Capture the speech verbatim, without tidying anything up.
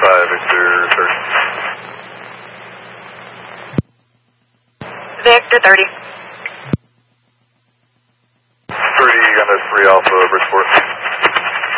five, Victor thirty. Victor thirty. three, Gunner three Alpha, Bridgeport.